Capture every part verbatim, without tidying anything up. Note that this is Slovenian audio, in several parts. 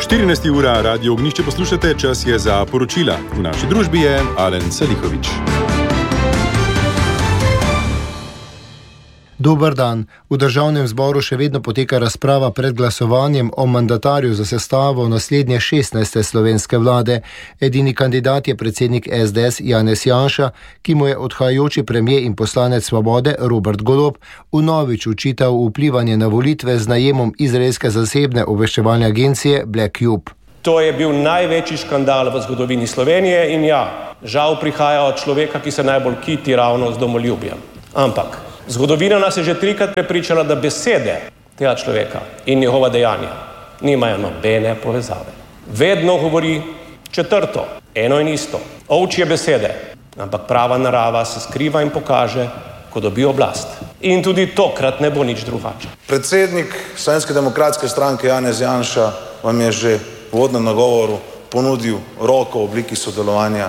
štirinajsta ura, Radio Ognjišče poslušate, čas je za poročila. V naši družbi je Alen Salihovič. Dober dan. V državnem zboru še vedno poteka razprava pred glasovanjem o mandatarju za sestavo naslednje šestnajste slovenske vlade. Edini kandidat je predsednik es de es Janez Janša, ki mu je odhajajoči premier in poslanec Svobode Robert Golob vnovič očital vplivanje na volitve z najemom izraelske zasebne obveščevalne agencije Black Cube. To je bil največji škandal v zgodovini Slovenije in ja, žal prihaja od človeka, ki se najbolj kiti ravno z domoljubjem. Ampak zgodovina nas je že trikrat prepričala, da besede tega človeka in njegova dejanja nimajo nobene povezave. Vedno govori četrto, eno in isto, ovčje besede, ampak prava narava se skriva in pokaže, ko dobi oblast. In tudi tokrat ne bo nič drugače. Predsednik Slovenske demokratske stranke Janez Janša vam je že v uvodnem nagovoru ponudil roko v obliki sodelovanja.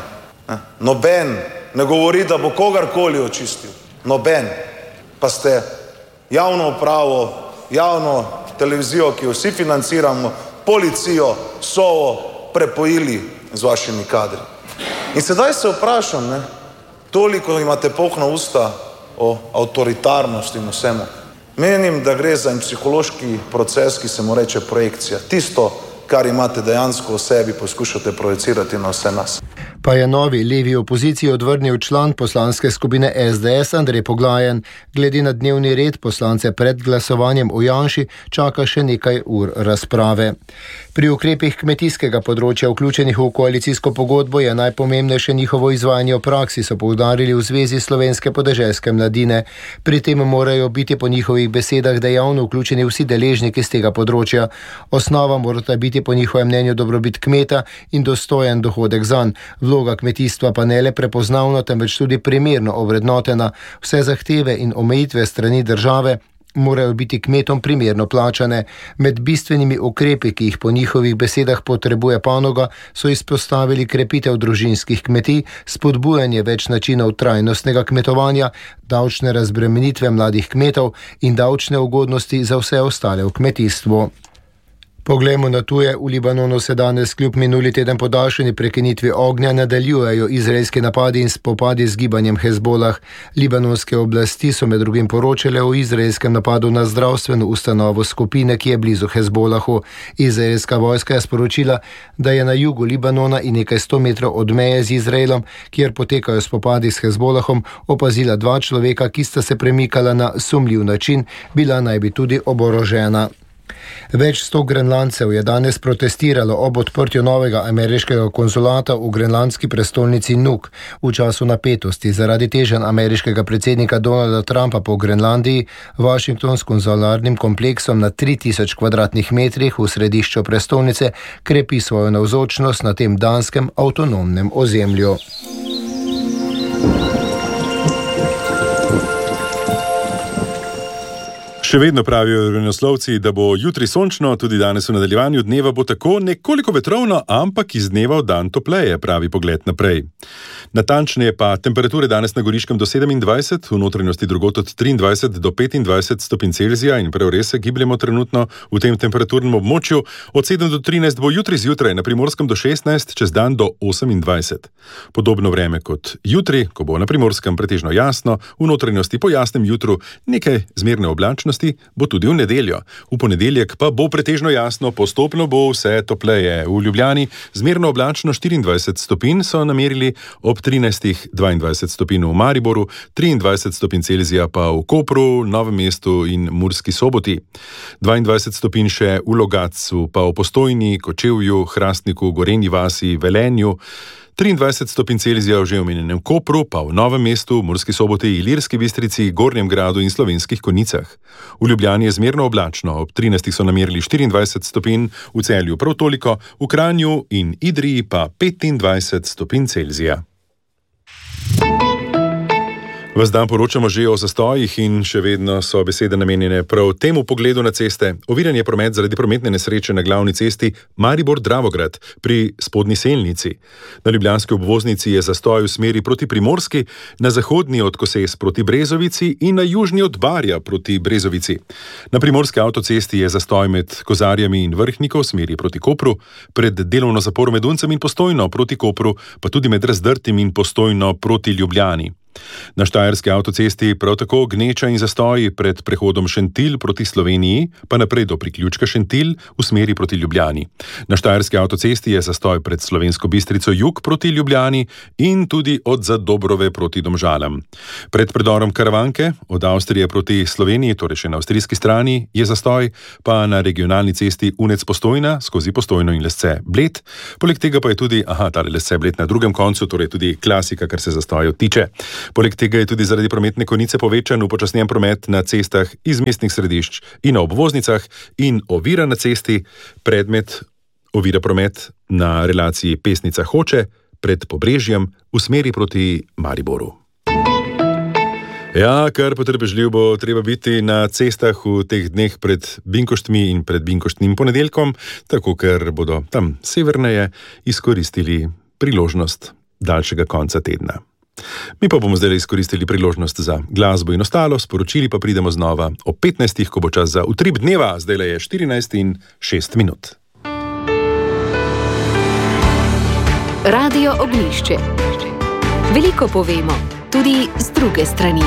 Noben ne govori, da bo kogarkoli očistil. Noben. Pa ste javno upravo, javno televizijo, ki jo vsi financiramo, policijo, Sovo prepojili z vašimi kadri. In sedaj se vprašam, ne, toliko imate polna usta o avtoritarnosti in vsemu. Menim, da gre za en psihološki proces, ki se mu reče projekcija. Tisto, kar imate dejansko v sebi, poskušate projecirati na vse nas. Pa je novi levi opoziciji odvrnil član poslanske skupine es de es Andrej Poglajen. Glede na dnevni red poslance pred glasovanjem o Janši čaka še nekaj ur razprave. Pri ukrepih kmetijskega področja vključenih v koalicijsko pogodbo je najpomembnejše njihovo izvajanje v praksi, so poudarili v Zvezi slovenske podeželske mladine. Pri tem morajo biti po njihovih besedah dejavno vključeni vsi deležniki z tega področja. Osnova morata biti po njihovem mnenju dobrobit kmeta in dostojen dohodek zanj. Vloga kmetijstva pa ne le prepoznavno, temveč tudi primerno ovrednotena. Vse zahteve in omejitve strani države morajo biti kmetom primerno plačane. Med bistvenimi ukrepi, ki jih po njihovih besedah potrebuje panoga, so izpostavili krepitev družinskih kmetij, spodbujanje več načinov trajnostnega kmetovanja, davčne razbremenitve mladih kmetov in davčne ugodnosti za vse ostale v kmetijstvu. Poglejmo na tuje. V Libanonu se danes kljub minuli teden podaljšani prekinitvi ognja nadaljujejo izraelski napadi in spopadi z gibanjem Hezbolah. Libanonske oblasti so med drugim poročale o izraelskem napadu na zdravstveno ustanovo skupine, ki je blizu Hezbolahu. Izraelska vojska je sporočila, da je na jugu Libanona in nekaj sto metrov od meje z Izraelom, kjer potekajo spopadi s Hezbolahom, opazila dva človeka, ki sta se premikala na sumljiv način, bila naj bi tudi oborožena. Več sto Grenlandcev je danes protestiralo ob odprtju novega ameriškega konzulata v grenlandski prestolnici Nuuk. V času napetosti zaradi teženj ameriškega predsednika Donalda Trumpa po Grenlandiji, Washington s konzularnim kompleksom na tri tisoč kvadratnih metrih v središču prestolnice krepi svojo navzočnost na tem danskem avtonomnem ozemlju. Še vedno pravijo vremenoslovci, da bo jutri sončno, tudi danes v nadaljevanju dneva bo tako nekoliko vetrovno, ampak iz dneva v dan topleje, pravi pogled naprej. Natančneje pa temperature danes na Goriškem do sedemindvajset, v notranjosti drugod od triindvajset do petindvajset stopinj Celzija in prav res se gibljemo trenutno v tem temperaturnem območju. Od sedem do trinajst bo jutri zjutraj, na Primorskem do šestnajst, čez dan do osemindvajset. Podobno vreme kot jutri, ko bo na Primorskem pretežno jasno, v notranjosti po jasnem jutru nekaj zmerne oblačnosti, bo tudi v nedeljo. V ponedeljek pa bo pretežno jasno, postopno bo vse topleje. V Ljubljani zmerno oblačno štiriindvajset stopinj so namerili, ob trinajstih dvaindvajset stopinj v Mariboru, triindvajset stopinj Celzija pa v Kopru, Novem mestu in Murski Soboti. dvaindvajset stopinj še v Logatcu, pa v Postojni, Kočevju, Hrastniku, Gorenji vasi, Velenju, triindvajset stopinj Celzija v že omenjenem Kopru, pa v Novem mestu, Murski Soboti, Ilirski Bistrici, Gornjem Gradu in Slovenskih Konjicah. V Ljubljani je zmerno oblačno, ob trinajstih so namerili štiriindvajset stopinj, v Celju prav toliko, v Kranju in Idriji pa petindvajset stopinj Celzija. Ves dan poročamo že o zastojih in še vedno so besede namenjene prav temu pogledu na ceste. Oviran je promet zaradi prometne nesreče na glavni cesti Maribor-Dravograd pri Spodnji Selnici. Na ljubljanski obvoznici je zastoj v smeri proti Primorski, na zahodni od Koses proti Brezovici in na južni od Barja proti Brezovici. Na primorski avtocesti je zastoj med Kozarjami in Vrhniko v smeri proti Kopru, pred delovno zaporo med Uncem in Postojno proti Kopru, pa tudi med Razdrtim in Postojno proti Ljubljani. Na štajerski avtocesti prav tako gneča in zastoji pred prehodom Šentilj proti Sloveniji, pa naprej do priključka Šentilj v smeri proti Ljubljani. Na štajerski avtocesti je zastoj pred Slovensko Bistrico jug proti Ljubljani in tudi od Zadobrove proti Domžalam. Pred predorom Karavanke od Avstrije proti Sloveniji, torej še na avstrijski strani, je zastoj, pa na regionalni cesti Unec-Postojna skozi Postojno in Lesce Bled. Poleg tega pa je tudi, aha, tale Lesce Bled na drugem koncu, torej tudi klasika, kar se zastojev tiče. Poleg tega je tudi zaradi prometne konice povečan upočasnjen promet na cestah iz mestnih središč in na obvoznicah in ovira na cesti, predmet ovira promet na relaciji Pesnica-Hoče pred Pobrežjem v smeri proti Mariboru. Ja, kar potrpežljiv bo treba biti na cestah v teh dneh pred Binkoštmi in pred Binkoštnim ponedeljkom, tako ker bodo tam severneje izkoristili priložnost daljšega konca tedna. Mi pa bomo zdaj izkoristili priložnost za glasbo in ostalo, sporočili pa pridemo znova o petnajstih, ko bo čas za utrip dneva, zdaj le je štirinajst in šest minut. Radio Ognjišče. Veliko povemo, tudi z druge strani.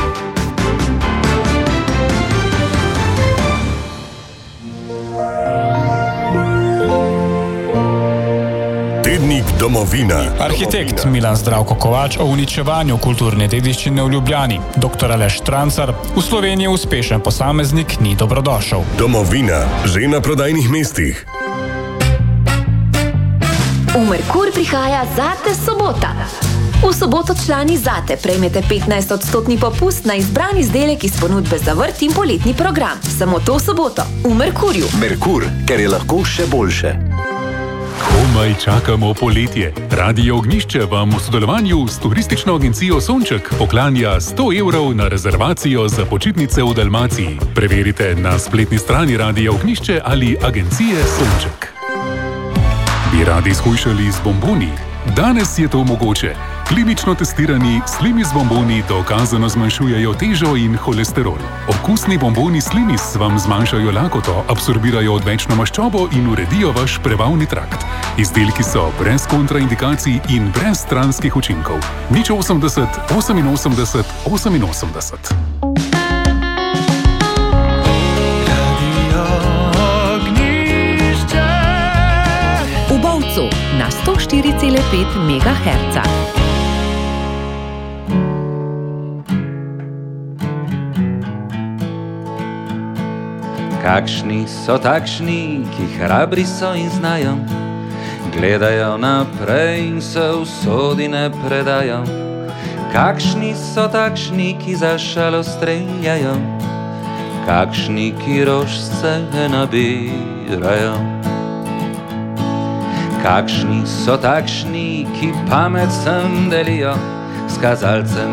Tednik Domovina. Arhitekt Milan Zdravko Kovač o uničevanju kulturne dediščine v Ljubljani. Doktor Aleš Štransar, v Sloveniji uspešen posameznik ni dobrodošel. Domovina, že na prodajnih mestih. V Merkur prihaja Zate sobota. V soboto člani Zate prejmete petnajst odstotni popust na izbran izdelek iz ponudbe za vrt in poletni program. Samo to soboto v Merkurju. Merkur, ker je lahko še boljše. Komaj čakamo poletje. Radio Ognjišče vam v sodelovanju s turistično agencijo Sonček poklanja sto evrov na rezervacijo za počitnice v Dalmaciji. Preverite na spletni strani Radio Ognjišče ali agencije Sonček. Bi radi shujšali z bomboni? Danes je to mogoče. Klinično testirani Slimis bomboni dokazano zmanjšujejo težo in holesterol. Okusni bomboni Slimis vam zmanjšajo lakoto, absorbirajo odvečno maščobo in uredijo vaš prebavni trakt. Izdelki so brez kontraindikacij in brez stranskih učinkov. Nič osemdeset, oseminosemdeset, oseminosemdeset. V Bovcu na sto štiri cela pet megaherca. Kakšni so takšni, ki hrabri so in znajo, gledajo naprej in se usodi ne predajo. Kakšni so takšni, ki za šalo streljajo, kakšni, ki rožce nabirajo. Kakšni so takšni, ki pamet sem delijo, s kazalcem